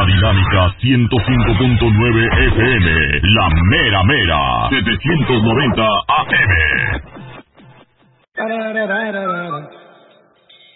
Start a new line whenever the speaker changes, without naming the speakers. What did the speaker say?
La Dinámica 105.9 FM, La Mera Mera, 790 AM.